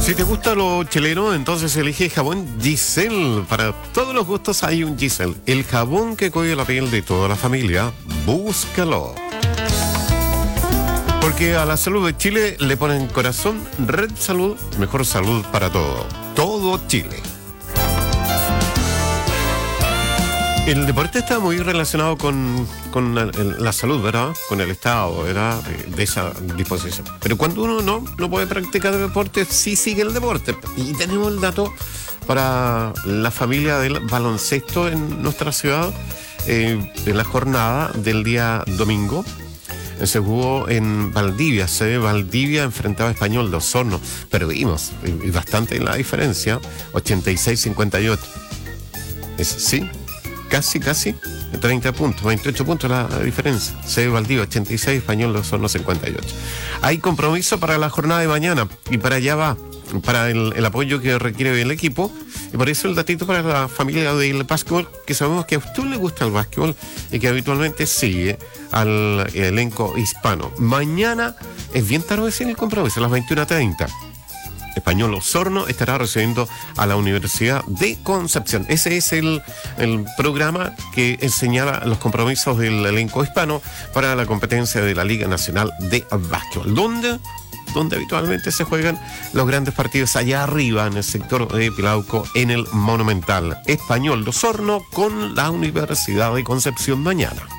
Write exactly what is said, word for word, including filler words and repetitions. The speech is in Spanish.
Si te gusta lo chileno, entonces elige jabón Giselle. Para todos los gustos hay un Giselle. El jabón que cuida la piel de toda la familia. Búscalo. Porque a la salud de Chile le ponen corazón. Red Salud, mejor salud para todo. Todo Chile. El deporte está muy relacionado con, con la, la salud, ¿verdad? Con el estado, ¿verdad? De, de esa disposición. Pero cuando uno no, no puede practicar deporte, sí sigue el deporte. Y tenemos el dato para la familia del baloncesto en nuestra ciudad. Eh, en la jornada del día domingo eh, se jugó en Valdivia. Se ve Valdivia enfrentaba a Español de Osorno. Perdimos, y, y bastante la diferencia. ochenta y seis a cincuenta y ocho. Es, sí. Casi, casi, treinta puntos, veintiocho puntos la diferencia. C. Valdivia, ochenta y seis, Español de Osorno, cincuenta y ocho. Hay compromiso para la jornada de mañana y para allá va, para el, el apoyo que requiere el equipo. Y por eso el datito para la familia del básquetbol, que sabemos que a usted le gusta el básquetbol y que habitualmente sigue al elenco hispano. Mañana es bien tarde decir el compromiso, a las veintiuna treinta. Español Osorno estará recibiendo a la Universidad de Concepción. Ese es el, el programa que señala los compromisos del elenco hispano para la competencia de la Liga Nacional de Básquetbol, donde, donde habitualmente se juegan los grandes partidos allá arriba en el sector de Pilauco, en el Monumental. Español de Osorno con la Universidad de Concepción mañana.